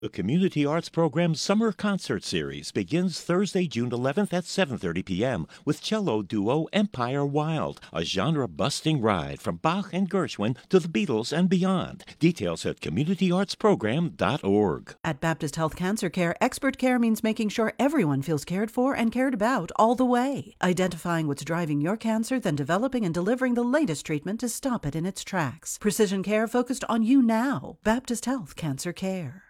The Community Arts Program Summer Concert Series begins Thursday, June 11th at 7:30 p.m. with cello duo Empire Wild, a genre-busting ride from Bach and Gershwin to the Beatles and beyond. Details at communityartsprogram.org. At Baptist Health Cancer Care, expert care means making sure everyone feels cared for and cared about all the way. Identifying what's driving your cancer, then developing and delivering the latest treatment to stop it in its tracks. Precision care focused on you now. Baptist Health Cancer Care.